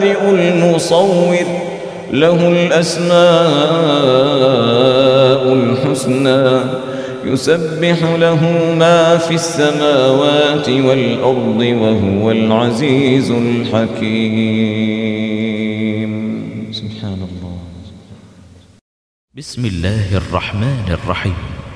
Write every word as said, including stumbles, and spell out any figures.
المصور له الأسماء الحسنى يسبح له ما في السماوات والأرض وهو العزيز الحكيم. سبحان الله. بسم الله الرحمن الرحيم.